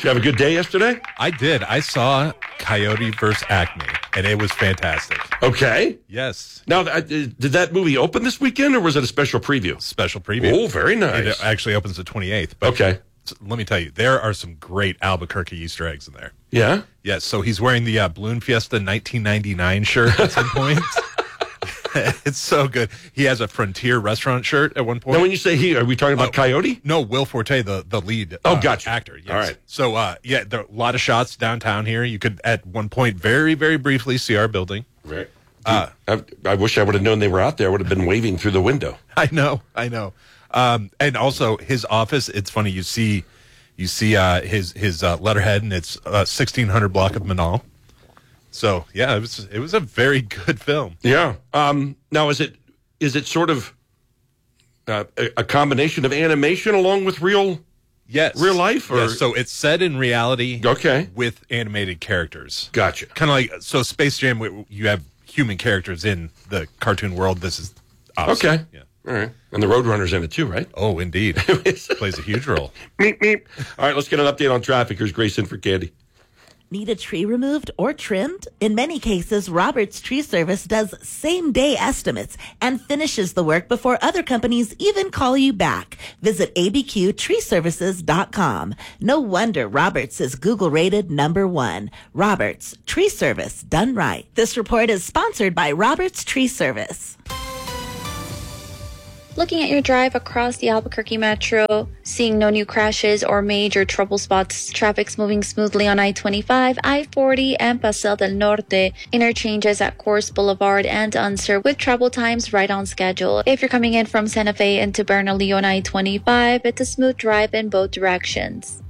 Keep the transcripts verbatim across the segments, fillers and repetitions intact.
Did you have a good day yesterday? I did. I saw Coyote versus Acme, and it was fantastic. Okay. Yes. Now, uh, did that movie open this weekend, or was it a special preview? Special preview. Oh, very nice. It actually opens the twenty-eighth. But okay. Let me tell you, there are some great Albuquerque Easter eggs in there. Yeah? Yes. So he's wearing the uh, Balloon Fiesta nineteen ninety-nine shirt at some point. It's so good. He has a Frontier restaurant shirt at one point. Now, when you say he, are we talking about oh, Coyote? No, Will Forte, the, the lead oh, uh, gotcha. actor. Yes. All right. So, uh, yeah, there are a lot of shots downtown here. You could, at one point, very, very briefly see our building. Right. Uh, I, I wish I would have known they were out there. I would have been waving through the window. I know. I know. Um, and also, his office, it's funny. You see you see uh, his, his uh, letterhead, and it's uh, sixteen hundred block of Manal. So, yeah, it was it was a very good film. Yeah. Um, now, is it is it sort of uh, a, a combination of animation along with real yes. real life? Or? Yes, so it's set in reality okay. with animated characters. Gotcha. Kind of like, so Space Jam, you have human characters in the cartoon world. This is opposite. Okay. Yeah. All right. And the Roadrunner's in it too, right? Oh, indeed. Plays a huge role. Meep, meep. All right, let's get an update on traffic. Here's Grayson for Candy. Need a tree removed or trimmed? In many cases, Roberts Tree Service does same-day estimates and finishes the work before other companies even call you back. Visit a b q tree services dot com. No wonder Roberts is Google-rated number one. Roberts Tree Service, done right. This report is sponsored by Roberts Tree Service. Looking at your drive across the Albuquerque Metro, seeing no new crashes or major trouble spots, traffic's moving smoothly on I twenty-five, I forty, and Paseo del Norte, interchanges at Coors Boulevard and Unser with travel times right on schedule. If you're coming in from Santa Fe into Bernalillo on I twenty-five, it's a smooth drive in both directions.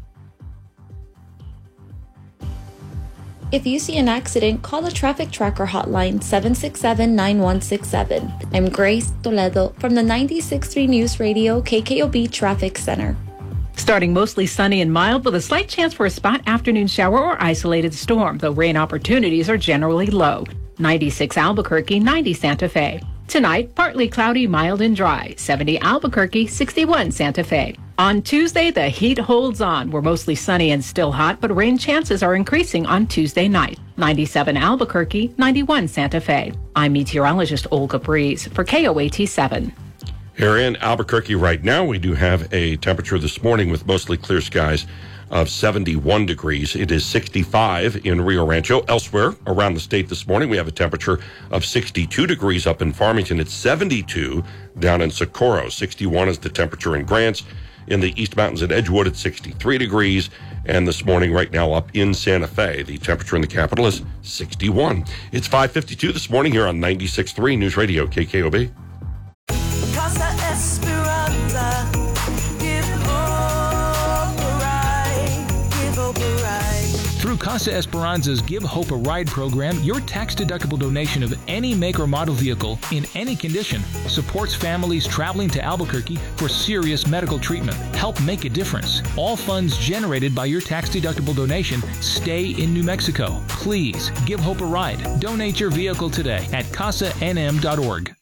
If you see an accident, call the Traffic Tracker hotline seven six seven, nine one six seven. I'm Grace Toledo from the ninety-six point three News Radio K K O B Traffic Center. Starting mostly sunny and mild with a slight chance for a spot afternoon shower or isolated storm, though rain opportunities are generally low. ninety-six Albuquerque, ninety Santa Fe. Tonight, partly cloudy, mild and dry. seventy Albuquerque, sixty-one Santa Fe. On Tuesday, the heat holds on. We're mostly sunny and still hot, but rain chances are increasing on Tuesday night. ninety-seven Albuquerque, ninety-one Santa Fe. I'm meteorologist Olga Breeze for K O A T seven. Here in Albuquerque right now, we do have a temperature this morning with mostly clear skies of seventy-one degrees. It is sixty-five in Rio Rancho. Elsewhere around the state this morning, we have a temperature of sixty-two degrees up in Farmington. It's seventy-two down in Socorro. sixty-one is the temperature in Grants. In the East Mountains at Edgewood, it's sixty-three degrees. And this morning, right now, up in Santa Fe, the temperature in the capital is sixty-one. It's five fifty-two this morning here on ninety-six point three News Radio K K O B. Casa Esperanza, give hope a ride, give hope a ride. Through Casa Esperanza's Give Hope a Ride program, your tax-deductible donation of any make or model vehicle in any condition supports families traveling to Albuquerque for serious medical treatment. Help make a difference. All funds generated by your tax-deductible donation stay in New Mexico. Please give Hope a ride. Donate your vehicle today at casa n m dot org.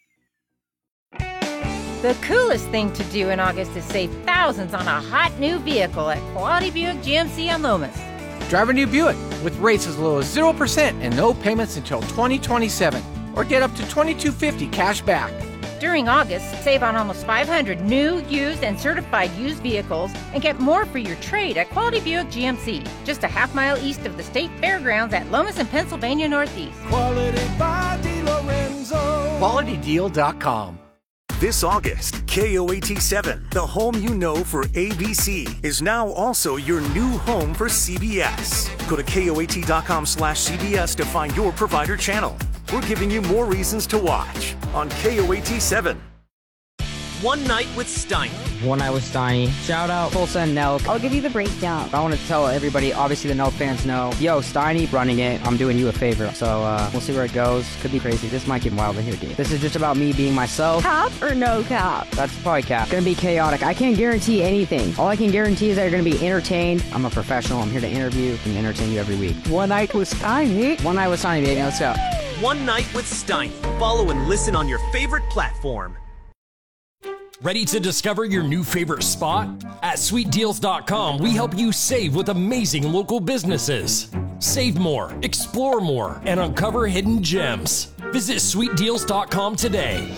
The coolest thing to do in August is save thousands on a hot new vehicle at Quality Buick G M C on Loomis. Drive a new Buick with rates as low as zero percent and no payments until twenty twenty-seven. Or get up to twenty-two fifty cash back. During August, save on almost five hundred new, used, and certified used vehicles and get more for your trade at Quality Buick G M C, just a half mile east of the State Fairgrounds at Lomas and Pennsylvania Northeast. Quality by DeLorenzo. quality deal dot com. This August, K O A T seven, the home you know for A B C, is now also your new home for C B S. Go to K O A T dot com slash C B S to find your provider channel. We're giving you more reasons to watch on K O A T seven. One Night with Steiny. One Night with Steiny. Shout out Tulsa and Nelk. I'll give you the breakdown. I want to tell everybody, obviously the Nelk fans know, yo, Steiny running it, I'm doing you a favor. So uh, we'll see where it goes. Could be crazy. This might get wild in here, dude. This is just about me being myself. Cap or no cap? That's probably cap. Gonna be chaotic. I can't guarantee anything. All I can guarantee is that you're gonna be entertained. I'm a professional. I'm here to interview and entertain you every week. One Night with Steiny. One Night with Steiny, baby. Let's go. One Night with Steiny. Follow and listen on your favorite platform. Ready to discover your new favorite spot? At sweet deals dot com, we help you save with amazing local businesses. Save more, explore more, and uncover hidden gems. Visit sweet deals dot com today.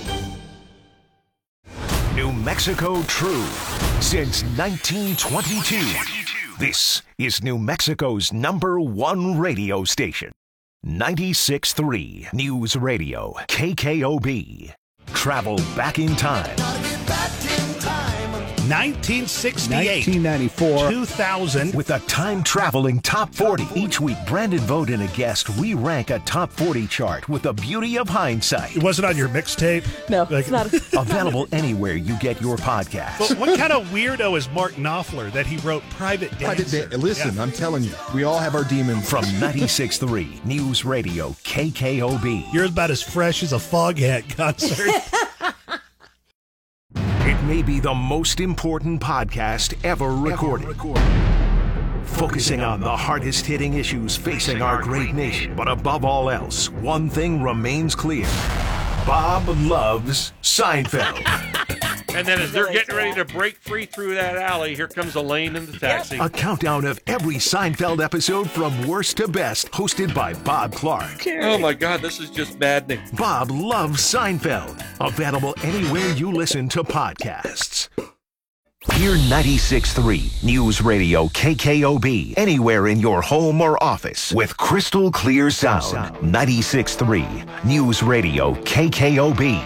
New Mexico True since nineteen twenty-two. This is New Mexico's number one radio station. ninety-six point three News Radio, K K O B. Travel back in time. nineteen sixty-eight, nineteen ninety-four, two thousand. With a time-traveling top forty. Each week, Brandon Vogt and a guest, we rank a top forty chart with the beauty of hindsight. It wasn't on your mixtape? No, like, it's not. Available anywhere you get your podcast. But what kind of weirdo is Mark Knopfler that he wrote Private Dancer? Private da- Listen, Yeah. I'm telling you, we all have our demons. From ninety-six point three News Radio, K K O B. You're about as fresh as a Foghat concert. It may be the most important podcast ever recorded. Ever recorded. Focusing on the hardest hitting issues facing our great nation. But above all else, one thing remains clear. Bob loves Seinfeld. And then as they're getting ready to break free through that alley, here comes Elaine in the taxi. A countdown of every Seinfeld episode from worst to best, hosted by Bob Clark. Oh my God, this is just maddening. Bob loves Seinfeld. Available anywhere you listen to podcasts. Hear ninety-six point three News Radio K K O B anywhere in your home or office with crystal clear sound. ninety-six point three News Radio K K O B.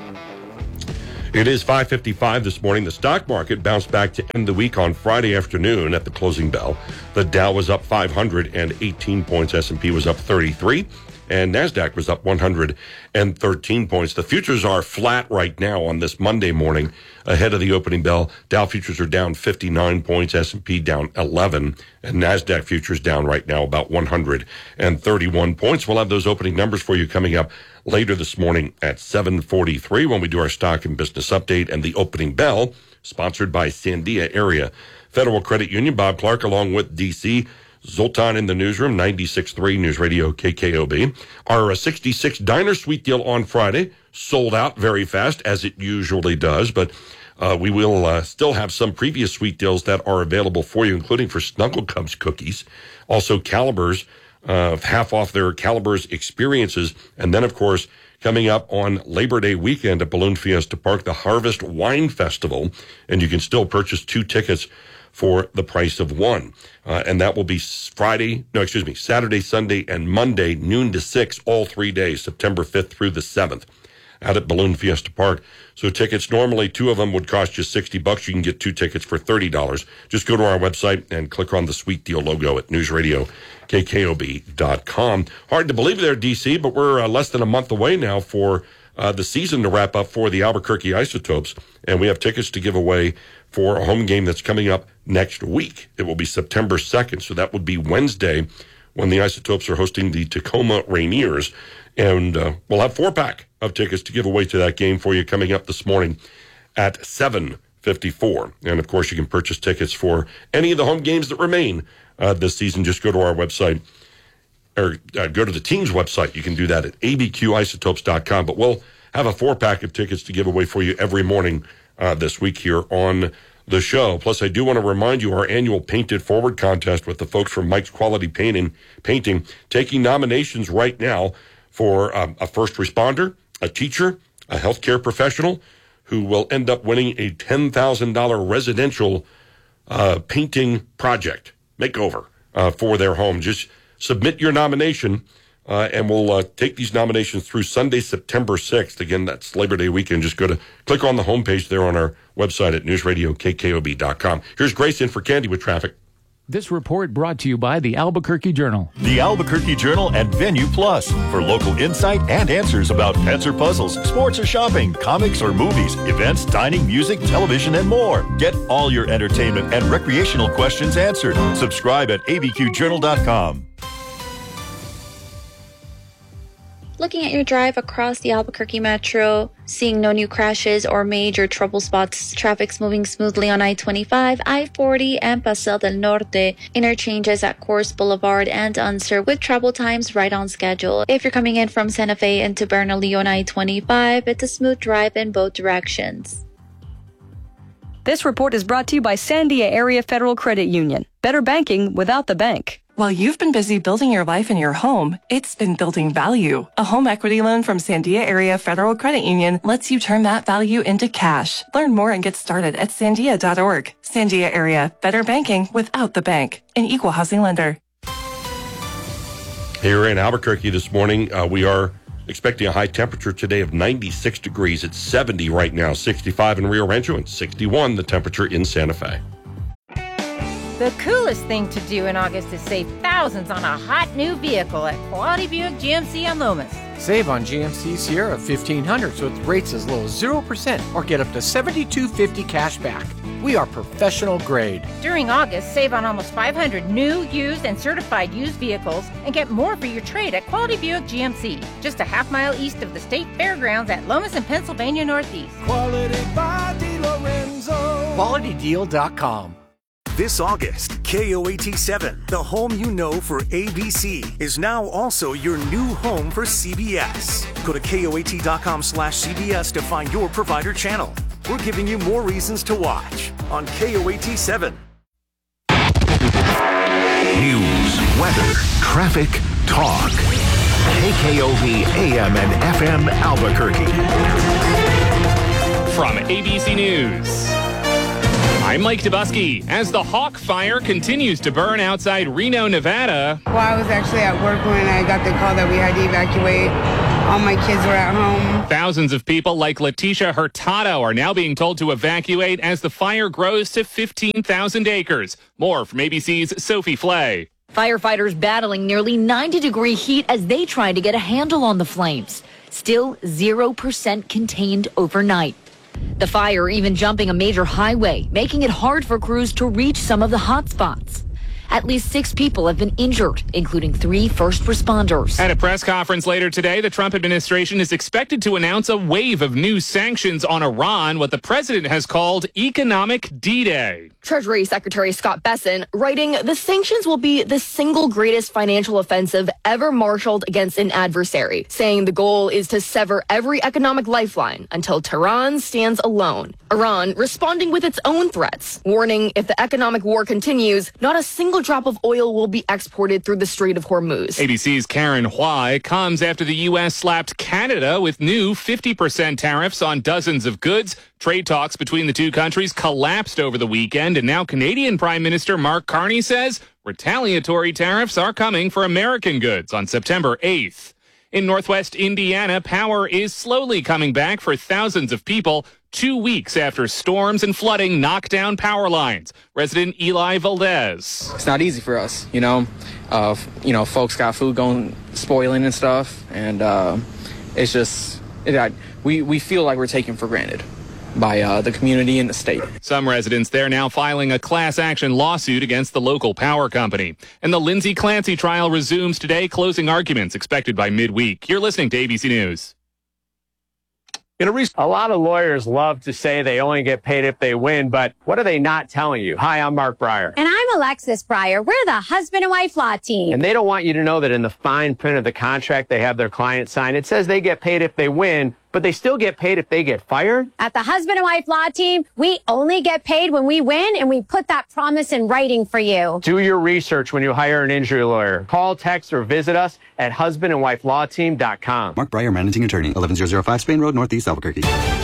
It is five fifty-five this morning. The stock market bounced back to end the week on Friday afternoon at the closing bell. The Dow was up five hundred eighteen points. S and P was up thirty-three. And NASDAQ was up one hundred thirteen points. The futures are flat right now on this Monday morning ahead of the opening bell. Dow futures are down fifty-nine points, S and P down eleven, and NASDAQ futures down right now about one hundred thirty-one points. We'll have those opening numbers for you coming up later this morning at seven forty-three when we do our stock and business update and the opening bell, sponsored by Sandia Area Federal Credit Union. Bob Clark along with D C Zoltan in the newsroom, ninety-six point three News Radio K K O B. Our uh, sixty-six Diner Suite deal on Friday sold out very fast, as it usually does, but uh, we will uh, still have some previous suite deals that are available for you, including for Snuggle Cubs cookies, also Calibers, uh, half off their Calibers experiences, and then, of course, coming up on Labor Day weekend at Balloon Fiesta Park, the Harvest Wine Festival, and you can still purchase two tickets for the price of one. Uh, and that will be Friday, no, excuse me, Saturday, Sunday, and Monday, noon to six, all three days, September fifth through the seventh, out at Balloon Fiesta Park. So tickets, normally two of them would cost you sixty bucks. You can get two tickets for thirty dollars. Just go to our website and click on the Sweet Deal logo at News Radio K K O B dot com. Hard to believe there, D C, but we're uh, less than a month away now for uh, the season to wrap up for the Albuquerque Isotopes. And we have tickets to give away for a home game that's coming up next week. It will be September second, so that would be Wednesday when the Isotopes are hosting the Tacoma Rainiers. And uh, we'll have four-pack of tickets to give away to that game for you coming up this morning at seven fifty-four. And, of course, you can purchase tickets for any of the home games that remain uh, this season. Just go to our website, or uh, go to the team's website. You can do that at A B Q isotopes dot com. But we'll have a four-pack of tickets to give away for you every morning uh, this week here on the show. Plus, I do want to remind you our annual Painted Forward contest with the folks from Mike's Quality Painting, Painting taking nominations right now for um, a first responder, a teacher, a healthcare professional who will end up winning a ten thousand dollars residential uh, painting project makeover uh, for their home. Just submit your nomination, uh, and we'll uh, take these nominations through Sunday, September sixth. Again, that's Labor Day weekend. Just go to click on the homepage there on our website at news radio K K O B dot com. Here's Grace in for Candy with traffic. This report brought to you by the Albuquerque Journal. The Albuquerque Journal and Venue Plus for local insight and answers about pets or puzzles, sports or shopping, comics or movies, events, dining, music, television, and more. Get all your entertainment and recreational questions answered. Subscribe at A B Q journal dot com. Looking at your drive across the Albuquerque Metro, seeing no new crashes or major trouble spots, traffic's moving smoothly on I twenty-five, I forty, and Paseo del Norte, interchanges at Coors Boulevard and Unser with travel times right on schedule. If you're coming in from Santa Fe into Bernalillo on I twenty-five, it's a smooth drive in both directions. This report is brought to you by Sandia Area Federal Credit Union. Better banking without the bank. While you've been busy building your life and your home, it's been building value. A home equity loan from Sandia Area Federal Credit Union lets you turn that value into cash. Learn more and get started at sandia dot org. Sandia Area, better banking without the bank. An equal housing lender. Here in Albuquerque this morning, uh, we are expecting a high temperature today of ninety-six degrees. It's seventy right now, sixty-five in Rio Rancho, and sixty-one the temperature in Santa Fe. The coolest thing to do in August is save thousands on a hot new vehicle at Quality Buick G M C on Lomas. Save on G M C Sierra fifteen hundred so with rates as low as zero percent or get up to seventy-two fifty cash back. We are professional grade. During August, save on almost five hundred new, used, and certified used vehicles and get more for your trade at Quality Buick G M C, just a half mile east of the State Fairgrounds at Lomas and Pennsylvania Northeast. Quality by DiLorenzo. quality deal dot com. This August, K O A T seven, the home you know for A B C, is now also your new home for C B S. Go to K O A T dot com slash C B S to find your provider channel. We're giving you more reasons to watch on K O A T seven. News, weather, traffic, talk. K K O B A M and F M Albuquerque. From A B C News, I'm Mike Dubusky. As the Hawk Fire continues to burn outside Reno, Nevada. Well, I was actually at work when I got the call that we had to evacuate. All my kids were at home. Thousands of people like Leticia Hurtado are now being told to evacuate as the fire grows to fifteen thousand acres. More from A B C's Sophie Flay. Firefighters battling nearly ninety degree heat as they try to get a handle on the flames. Still zero percent contained overnight. The fire even jumping a major highway, making it hard for crews to reach some of the hot spots. At least six people have been injured, including three first responders. At a press conference later today, the Trump administration is expected to announce a wave of new sanctions on Iran, what the president has called economic D-Day. Treasury Secretary Scott Bessent writing, the sanctions will be the single greatest financial offensive ever marshaled against an adversary, saying the goal is to sever every economic lifeline until Tehran stands alone. Iran responding with its own threats, warning if the economic war continues, not a single drop of oil will be exported through the Strait of Hormuz. A B C's Karen Huai comes after the U S slapped Canada with new fifty percent tariffs on dozens of goods. Trade talks between the two countries collapsed over the weekend, and now Canadian Prime Minister Mark Carney says retaliatory tariffs are coming for American goods on September eighth. In Northwest Indiana, power is slowly coming back for thousands of people two weeks after storms and flooding knocked down power lines. Resident Eli Valdez. It's not easy for us, you know. Uh, you know, folks got food going, spoiling and stuff, and uh, it's just, it, we, we feel like we're taken for granted by uh, the community and the state. Some residents there now filing a class action lawsuit against the local power company. And the Lindsay Clancy trial resumes today, closing arguments expected by midweek. You're listening to A B C News. In a, re- a lot of lawyers love to say they only get paid if they win, but what are they not telling you? Hi, I'm Mark Breyer. And I'm Alexis Breyer. We're the husband and wife law team. And they don't want you to know that in the fine print of the contract they have their client sign, it says they get paid if they win, but they still get paid if they get fired? At the husband and wife law team, we only get paid when we win, and we put that promise in writing for you. Do your research when you hire an injury lawyer. Call, text, or visit us at husband and wife law team dot com. Mark Breyer, Managing Attorney, eleven thousand five Spain Road, Northeast Albuquerque.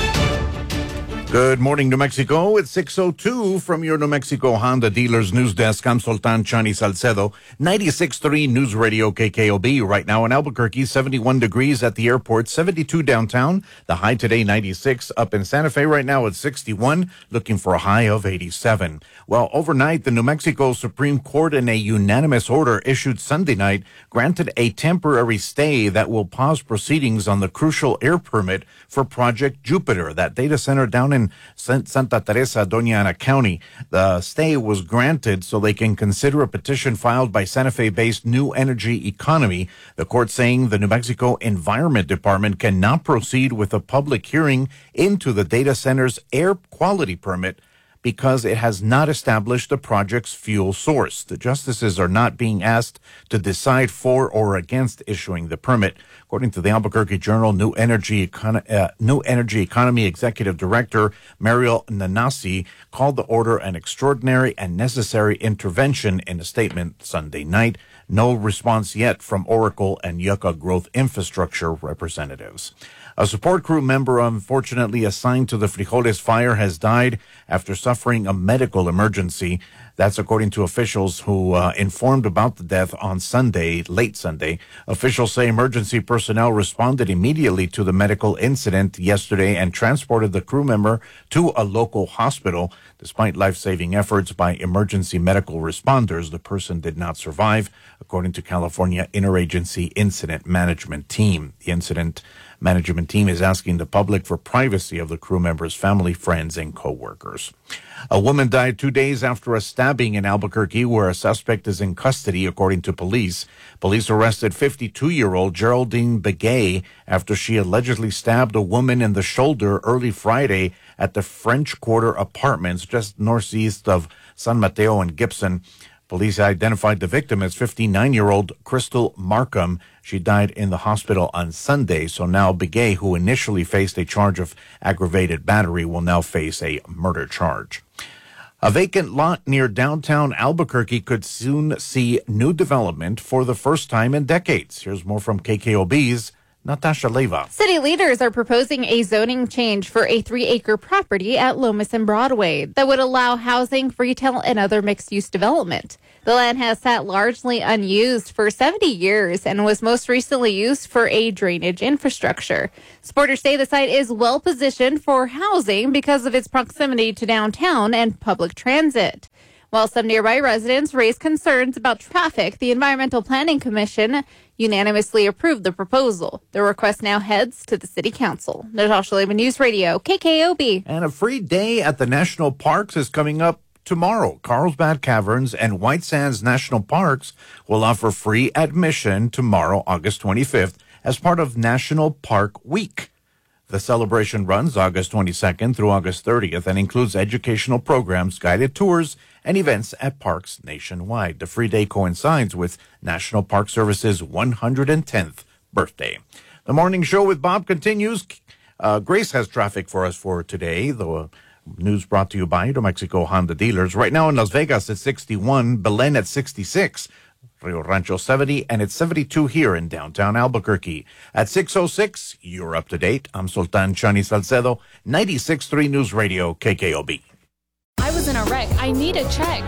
Good morning, New Mexico. It's six oh two from your New Mexico Honda Dealers News Desk. I'm Sultan Chani Salcedo, ninety-six point three News Radio K K O B. Right now in Albuquerque, seventy-one degrees at the airport, seventy-two downtown. The high today, ninety-six. Up in Santa Fe right now, it's sixty-one, looking for a high of eighty-seven. Well, overnight, the New Mexico Supreme Court, in a unanimous order issued Sunday night, granted a temporary stay that will pause proceedings on the crucial air permit for Project Jupiter, that data center down in Santa Teresa, Doña Ana County. The stay was granted so they can consider a petition filed by Santa Fe-based New Energy Economy. The court saying the New Mexico Environment Department cannot proceed with a public hearing into the data center's air quality permit because it has not established the project's fuel source. The justices are not being asked to decide for or against issuing the permit. According to the Albuquerque Journal, New Energy Econ- uh, New Energy Economy Executive Director Mario Nanasi called the order an extraordinary and necessary intervention in a statement Sunday night. No response yet from Oracle and Yucca Growth Infrastructure representatives. A support crew member unfortunately assigned to the Frijoles fire has died after suffering a medical emergency. That's according to officials who uh, informed about the death on Sunday, late Sunday. Officials say emergency personnel responded immediately to the medical incident yesterday and transported the crew member to a local hospital. Despite life-saving efforts by emergency medical responders, the person did not survive, according to California Interagency Incident Management Team. The incident management team is asking the public for privacy of the crew member's family, friends, and co-workers. A woman died two days after a stabbing in Albuquerque where a suspect is in custody, according to police. Police arrested fifty-two-year-old Geraldine Begay after she allegedly stabbed a woman in the shoulder early Friday at the French Quarter Apartments just northeast of San Mateo and Gibson. Police identified the victim as fifty-nine-year-old Crystal Markham. She died in the hospital on Sunday, so now Begay, who initially faced a charge of aggravated battery, will now face a murder charge. A vacant lot near downtown Albuquerque could soon see new development for the first time in decades. Here's more from K K O B's Natasha Leyva. City leaders are proposing a zoning change for a three-acre property at Lomas and Broadway that would allow housing, retail, and other mixed-use development. The land has sat largely unused for seventy years and was most recently used for a drainage infrastructure. Supporters say the site is well positioned for housing because of its proximity to downtown and public transit. While some nearby residents raised concerns about traffic, the Environmental Planning Commission unanimously approved the proposal. The request now heads to the City Council. Natasha Leyva, News Radio, K K O B. And a free day at the national parks is coming up tomorrow. Carlsbad Caverns and White Sands National Parks will offer free admission tomorrow, August twenty-fifth, as part of National Park Week. The celebration runs August twenty-second through August thirtieth and includes educational programs, guided tours, and events at parks nationwide. The free day coincides with National Park Service's one hundred tenth birthday. The morning show with Bob continues. Uh, Grace has traffic for us for today. The uh, news brought to you by New Mexico Honda dealers. Right now in Las Vegas at sixty-one, Belen at sixty-six, Rio Rancho seventy, and it's seventy-two here in downtown Albuquerque. At six oh six, you're up to date. I'm Sultan Chani Salcedo, ninety-six point three News Radio, K K O B. I was in a wreck. I need a check.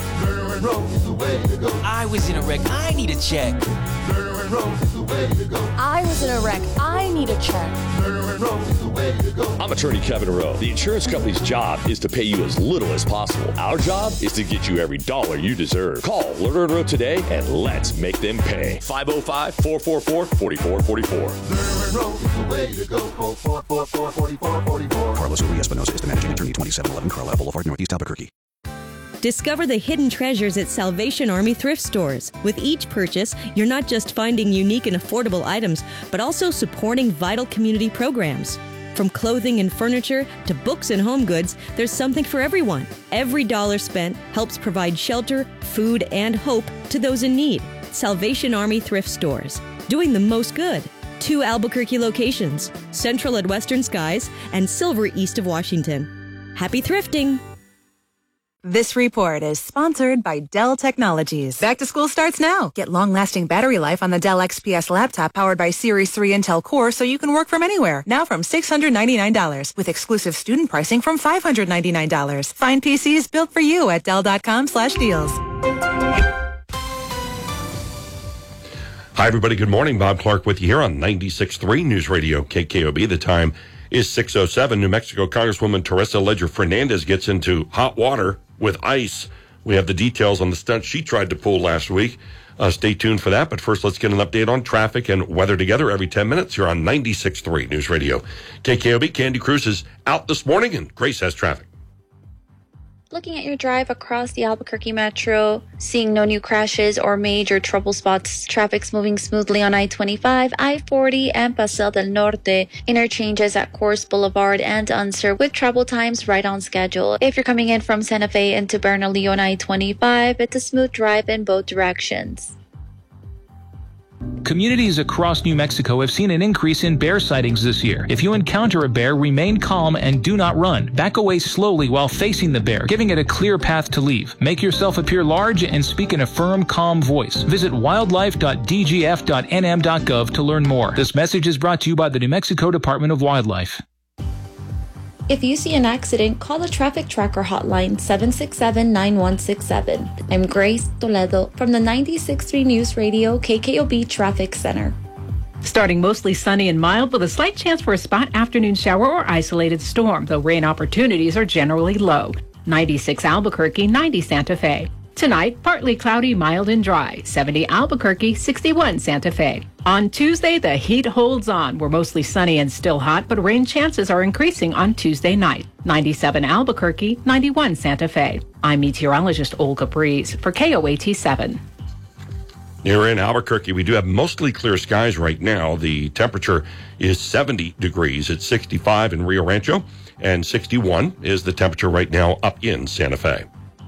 I was in a wreck. I need a check. I was in a wreck. I need a check. I'm attorney Kevin Rowe. The insurance company's job is to pay you as little as possible. Our job is to get you every dollar you deserve. Call Lerner and Rowe today and let's make them pay. five oh five, four four four, four four four four. Carlos Uri Espinosa is the managing attorney, twenty-seven eleven Carlisle Boulevard, Northeast Albuquerque. Discover the hidden treasures at Salvation Army thrift stores. With each purchase, you're not just finding unique and affordable items, but also supporting vital community programs. From clothing and furniture to books and home goods, there's something for everyone. Every dollar spent helps provide shelter, food, and hope to those in need. Salvation Army thrift stores, doing the most good. Two Albuquerque locations, Central at Western Skies and Silver east of Washington. Happy thrifting! This report is sponsored by Dell Technologies. Back to school starts now. Get long-lasting battery life on the Dell X P S laptop powered by Series three Intel Core so you can work from anywhere. Now from six hundred ninety-nine dollars with exclusive student pricing from five hundred ninety-nine dollars. Find P Cs built for you at Dell.com slash deals. Hi, everybody. Good morning. Bob Clark with you here on ninety-six point three News Radio K K O B. The time is six oh seven. New Mexico Congresswoman Teresa Ledger Fernandez gets into hot water with ICE. We have the details on the stunt she tried to pull last week. Uh, stay tuned for that. But first, let's get an update on traffic and weather together every ten minutes. You're on ninety-six point three News Radio K K O B. Candy Cruz is out this morning, and Grace has traffic. Looking at your drive across the Albuquerque Metro, seeing no new crashes or major trouble spots. Traffic's moving smoothly on I twenty-five, I forty, and Paseo del Norte. Interchanges at Coors Boulevard and Unser with travel times right on schedule. If you're coming in from Santa Fe into Bernalillo on I twenty-five, it's a smooth drive in both directions. Communities across New Mexico have seen an increase in bear sightings this year. If you encounter a bear, remain calm and do not run. Back away slowly while facing the bear, giving it a clear path to leave. Make yourself appear large and speak in a firm, calm voice. Visit wildlife dot d g f dot n m dot gov to learn more. This message is brought to you by the New Mexico Department of Wildlife. If you see an accident, call the Traffic Tracker hotline seven six seven, nine one six seven. I'm Grace Toledo from the ninety-six point three News Radio K K O B Traffic Center. Starting mostly sunny and mild with a slight chance for a spot afternoon shower or isolated storm, though rain opportunities are generally low. ninety-six Albuquerque, ninety Santa Fe. Tonight, partly cloudy, mild and dry. seventy Albuquerque, sixty-one Santa Fe. On Tuesday, the heat holds on. We're mostly sunny and still hot, but rain chances are increasing on Tuesday night. ninety-seven Albuquerque, ninety-one Santa Fe. I'm meteorologist Olga Breeze for K O A T seven. Here in Albuquerque, we do have mostly clear skies right now. The temperature is seventy degrees. It's sixty-five in Rio Rancho, and sixty-one is the temperature right now up in Santa Fe.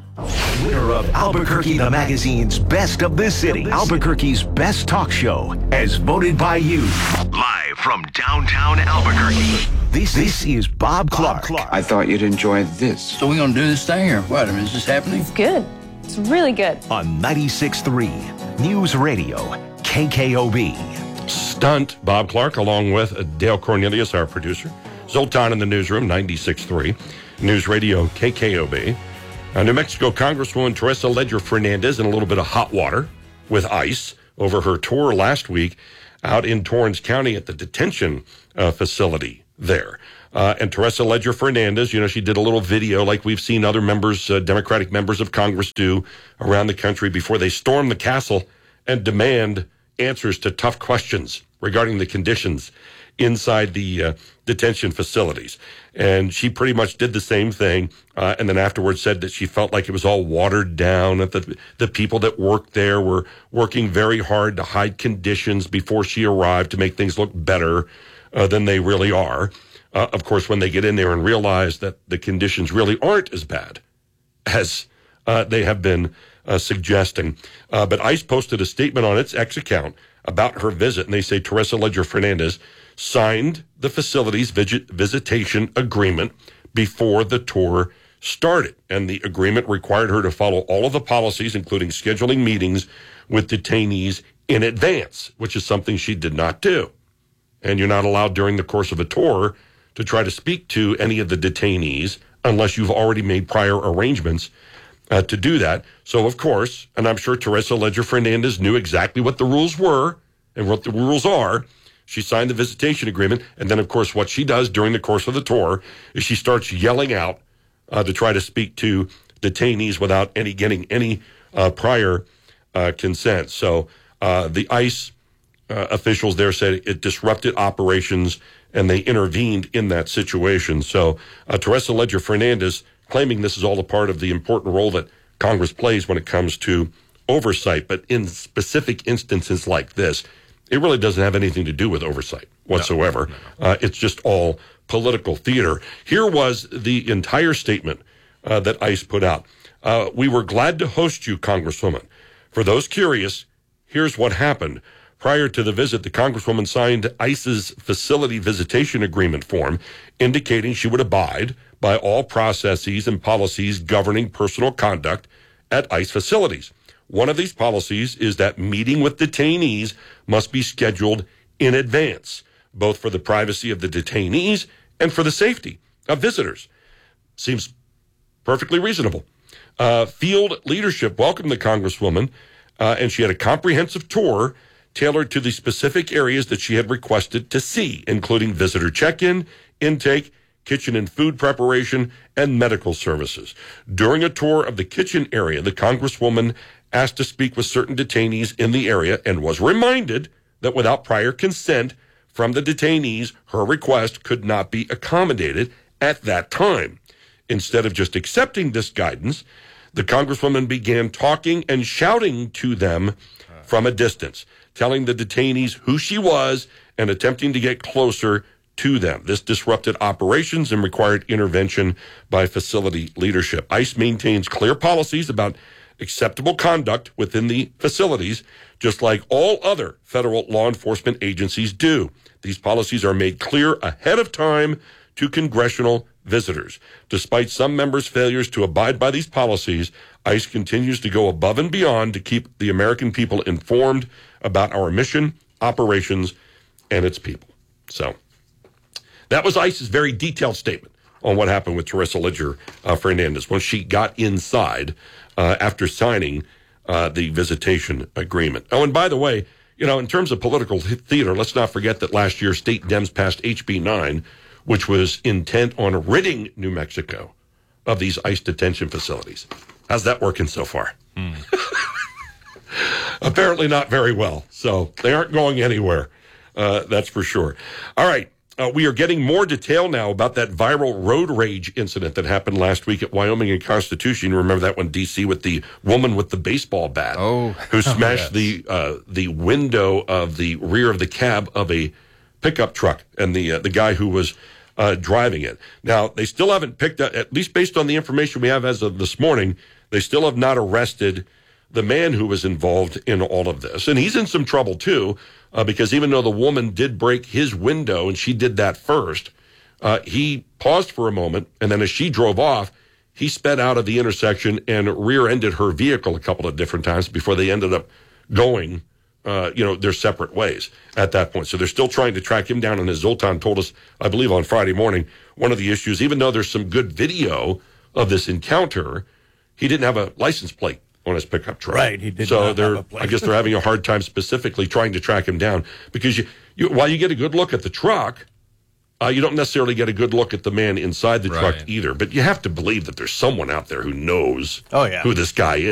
Winner of Albuquerque the Magazine's Best of the City, Albuquerque's best talk show, as voted by you. Live from downtown Albuquerque, this, this is Bob Clark. I thought you'd enjoy this. So we're going to do this thing or what? I mean, is this happening? It's good. It's really good. On ninety-six point three News Radio, K K O B. Stunt Bob Clark, along with Dale Cornelius, our producer. Zoltan in the newsroom, ninety-six point three News Radio, K K O B. Uh, New Mexico Congresswoman Teresa Leger Fernandez in a little bit of hot water with ice over her tour last week out in Torrance County at the detention uh, facility there. Uh, and Teresa Leger Fernandez, you know, she did a little video like we've seen other members, uh, Democratic members of Congress do around the country before they storm the castle and demand answers to tough questions regarding the conditions inside the uh, detention facilities. And she pretty much did the same thing, uh, and then afterwards said that she felt like it was all watered down, that the, the people that worked there were working very hard to hide conditions before she arrived to make things look better uh, than they really are. Uh, of course, when they get in there and realize that the conditions really aren't as bad as uh, they have been uh, suggesting. Uh, but ICE posted a statement on its X account about her visit, and they say Teresa Leger Fernandez signed the facility's visit- visitation agreement before the tour started. And the agreement required her to follow all of the policies, including scheduling meetings with detainees in advance, which is something she did not do. And you're not allowed during the course of a tour to try to speak to any of the detainees unless you've already made prior arrangements uh, to do that. So, of course, and I'm sure Teresa Leger Fernandez knew exactly what the rules were and what the rules are. She signed the visitation agreement, and then, of course, what she does during the course of the tour is she starts yelling out uh, to try to speak to detainees without any getting any uh, prior uh, consent. So uh, the ICE uh, officials there said it disrupted operations, and they intervened in that situation. So uh, Teresa Leger Fernandez claiming this is all a part of the important role that Congress plays when it comes to oversight. But in specific instances like this, it really doesn't have anything to do with oversight whatsoever. No, no. Uh, it's just all political theater. Here was the entire statement uh, that ICE put out. Uh, we were glad to host you, Congresswoman. For those curious, here's what happened. Prior to the visit, the Congresswoman signed ICE's facility visitation agreement form indicating she would abide by all processes and policies governing personal conduct at ICE facilities. One of these policies is that meeting with detainees must be scheduled in advance, both for the privacy of the detainees and for the safety of visitors. Seems perfectly reasonable. Uh, field leadership welcomed the Congresswoman, uh, and she had a comprehensive tour tailored to the specific areas that she had requested to see, including visitor check-in, intake, kitchen and food preparation, and medical services. During a tour of the kitchen area, the Congresswoman asked to speak with certain detainees in the area and was reminded that without prior consent from the detainees, her request could not be accommodated at that time. Instead of just accepting this guidance, the Congresswoman began talking and shouting to them from a distance, telling the detainees who she was and attempting to get closer to them. This disrupted operations and required intervention by facility leadership. ICE maintains clear policies about acceptable conduct within the facilities, just like all other federal law enforcement agencies do. These policies are made clear ahead of time to congressional visitors. Despite some members' failures to abide by these policies, ICE continues to go above and beyond to keep the American people informed about our mission, operations, and its people. So that was ICE's very detailed statement on what happened with Teresa Ledger uh, Fernandez when she got inside uh, after signing uh, the visitation agreement. Oh, and by the way, you know, in terms of political theater, let's not forget that last year state Dems passed H B nine, which was intent on ridding New Mexico of these ICE detention facilities. How's that working so far? Mm. Apparently not very well. So they aren't going anywhere. Uh, that's for sure. All right. Uh, we are getting more detail now about that viral road rage incident that happened last week at Wyoming and Constitution. You remember that one, D C, with the woman with the baseball bat oh. who smashed oh, yes. the uh, the window of the rear of the cab of a pickup truck and the uh, the guy who was uh, driving it. Now, they still haven't picked up, at least based on the information we have as of this morning, they still have not arrested the man who was involved in all of this. And he's in some trouble, too. Uh, because even though the woman did break his window and she did that first, uh, he paused for a moment, and then as she drove off, he sped out of the intersection and rear-ended her vehicle a couple of different times before they ended up going, uh, you know, their separate ways at that point. So they're still trying to track him down, and as Zoltan told us, I believe on Friday morning, one of the issues, even though there's some good video of this encounter, he didn't have a license plate on his pickup truck. Right, he did so not they're, have a plate. I guess they're having a hard time specifically trying to track him down because you, you while you get a good look at the truck, uh, you don't necessarily get a good look at the man inside the right. truck either. But you have to believe that there's someone out there who knows oh, yeah. who this guy is.